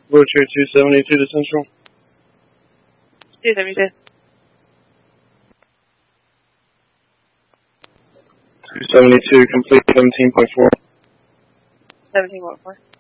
Butcher 272 to Central. 272. 272, complete 17.4. 17.4.